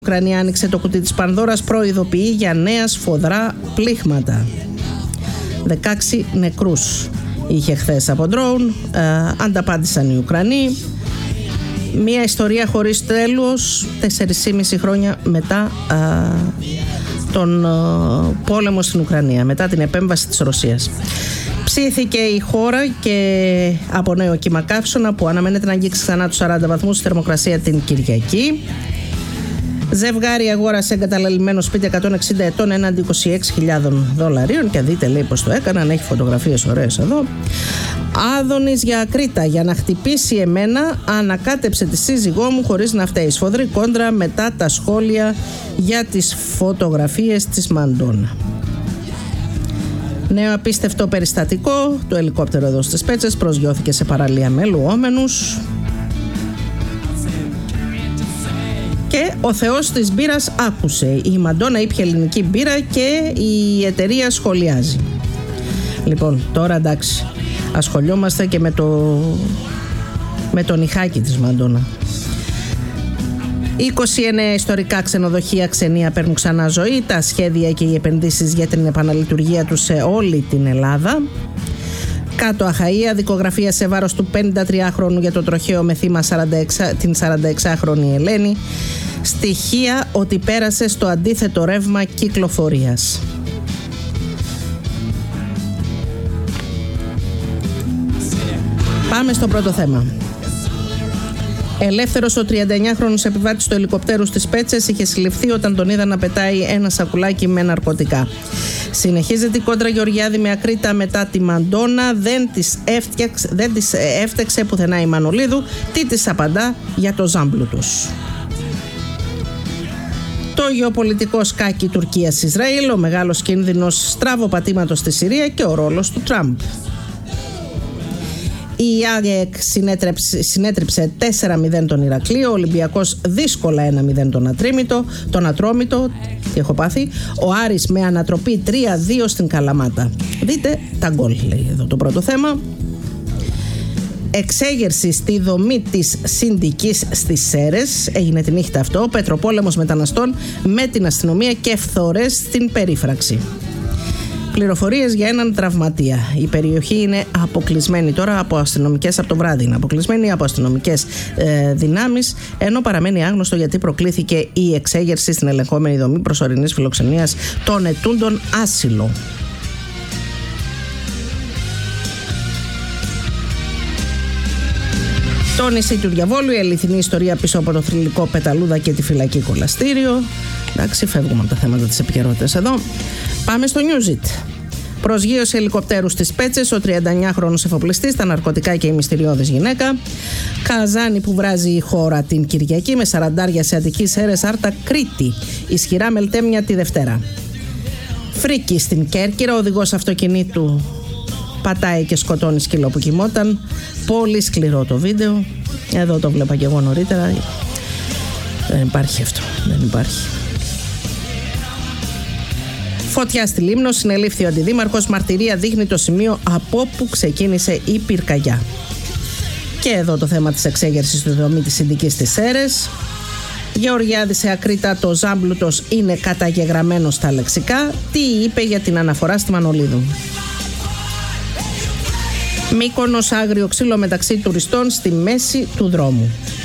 Η Ουκρανία άνοιξε το κουτί της Πανδώρας, προειδοποιεί για νέα σφοδρά πλήγματα. 16 νεκρούς είχε χθες από ντρόουν, ανταπάντησαν οι Ουκρανοί. Μια ιστορία χωρίς τέλος 4,5 χρόνια μετά τον πόλεμο στην Ουκρανία, μετά την επέμβαση της Ρωσίας. Ψήθηκε η χώρα και από νέο κύμα καύσωνα που αναμένεται να αγγίξει ξανά τους 40 βαθμούς στη θερμοκρασία την Κυριακή. Ζευγάρι αγόρασε εγκαταλελειμμένο σπίτι 160 ετών έναντι $26,000 και δείτε λέει πως το έκαναν, έχει φωτογραφίες ωραίες εδώ. Άδωνης για Κρήτα, για να χτυπήσει εμένα ανακάτεψε τη σύζυγό μου χωρίς να φταίει. Σφοδρή κόντρα μετά τα σχόλια για τις φωτογραφίες της Μαντόνα. Νέο απίστευτο περιστατικό, το ελικόπτερο εδώ στις Πέτσες προσγειώθηκε σε παραλία με λουόμενους. Και ο θεός της μπύρας άκουσε. Η Μαντόνα ήπια ελληνική μπύρα και η εταιρεία σχολιάζει. Λοιπόν, τώρα εντάξει, ασχολιόμαστε και με το νυχάκι της Μαντόνα. 29 ιστορικά ξενοδοχεία ξενία παίρνουν ξανά ζωή. Τα σχέδια και οι επενδύσεις για την επαναλειτουργία τους σε όλη την Ελλάδα. Κάτω Αχαΐα, δικογραφία σε βάρος του 53χρονου για το τροχαίο με θύμα την 46χρονη Ελένη. Στοιχεία ότι πέρασε στο αντίθετο ρεύμα κυκλοφορίας. Πάμε στο πρώτο θέμα. Ελεύθερος ο 39χρονος επιβάτης του ελικοπτέρου στις Πέτσες είχε συλληφθεί όταν τον είδαν να πετάει ένα σακουλάκι με ναρκωτικά. Συνεχίζεται η κόντρα Γεωργιάδη με Ακρίτα μετά τη Μαντόνα. Δεν της έφτεξε πουθενά η Μανολίδου. Τι της απαντά για το ζάμπλου τους. Το γεωπολιτικό σκάκι Τουρκίας-Ισραήλ, ο μεγάλος κίνδυνος στραβοπατήματος στη Συρία και ο ρόλος του Τραμπ. Η ΑΕΚ συνέτριψε 4-0 τον Ηρακλείο, ο Ολυμπιακός δύσκολα 1-0 τον Ατρόμητο, τι έχω πάθει, ο Άρης με ανατροπή 3-2 στην Καλαμάτα. Δείτε τα γκολ, λέει εδώ το πρώτο θέμα. Εξέγερση στη δομή της Συνδικής στις Σέρρες, έγινε τη νύχτα αυτό, πετροπόλεμος μεταναστών με την αστυνομία και φθορές στην περίφραξη. Πληροφορίες για έναν τραυματία. Η περιοχή είναι αποκλεισμένη τώρα από το βράδυ είναι αποκλεισμένη από αστυνομικές δυνάμεις, ενώ παραμένει άγνωστο γιατί προκλήθηκε η εξέγερση στην ελεγχόμενη δομή προσωρινής φιλοξενίας των ετούντων άσυλο. Το νησί του Διαβόλου, η αληθινή ιστορία πίσω από το θρυλικό Πεταλούδα και τη φυλακή Κολαστήριο. Εντάξει, φεύγουμε από τα θέματα της επικαιρότητας εδώ. Πάμε στο Newsit. Προσγείωση ελικοπτέρου στις Πέτσες, ο 39χρονος εφοπλιστής, τα ναρκωτικά και η μυστηριώδης γυναίκα. Καζάνι που βράζει η χώρα την Κυριακή με 40 σε Αττικής Σέρρες, Άρτα, Κρήτη. Ισχυρά μελτέμια τη Δευτέρα. Φρίκη στην Κέρκυρα, ο οδηγός αυτοκινήτου πατάει και σκοτώνει σκύλο που κοιμόταν. Πολύ σκληρό το βίντεο. Εδώ το βλέπα και εγώ νωρίτερα. Δεν υπάρχει αυτό. Δεν υπάρχει. Φωτιά στη Λίμνο, συνελήφθη ο αντιδήμαρχος. Μαρτυρία δείχνει το σημείο από όπου ξεκίνησε η πυρκαγιά. Και εδώ το θέμα της εξέγερσης του δομή της Συνδικής στις Σέρρες. Γεωργιάδη σε Ακρίτα, το ζάμπλουτος είναι καταγεγραμμένο στα λεξικά. Τι είπε για την αναφορά στη Μανολίδου. Μύκονος, άγριο ξύλο μεταξύ τουριστών στη μέση του δρόμου.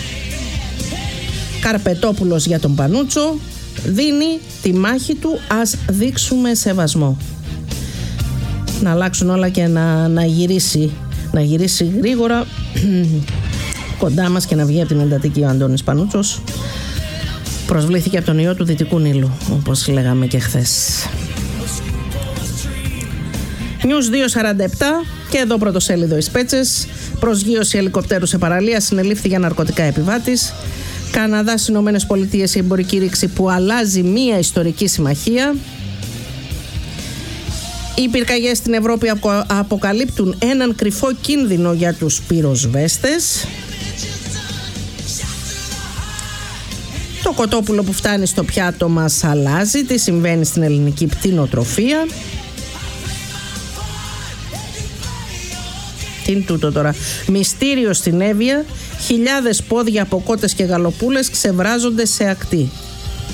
Καρπετόπουλος για τον Πανούτσο δίνει τη μάχη του, ας δείξουμε σεβασμό. Να αλλάξουν όλα και να γυρίσει γρήγορα κοντά μας και να βγει από την εντατική ο Αντώνης Πανούτσος. Προσβλήθηκε από τον ιό του Δυτικού Νείλου, όπως λέγαμε και χθες. News 247 και εδώ πρωτοσέλιδο εις Πέτσες. Προσγείωση ελικοπτέρου σε παραλία, συνελήφθη για ναρκωτικά επιβάτης. Καναδάς, Ηνωμένες Πολιτείες, η εμπορική ρήξη που αλλάζει μία ιστορική συμμαχία. Οι πυρκαγιές στην Ευρώπη αποκαλύπτουν έναν κρυφό κίνδυνο για τους πυροσβέστες. Το κοτόπουλο που φτάνει στο πιάτο μας αλλάζει. Τι συμβαίνει στην ελληνική κτηνοτροφία. Τι είναι τούτο τώρα. Μυστήριο στην Εύβοια. Χιλιάδες πόδια από κότες και γαλοπούλες ξεβράζονται σε ακτή.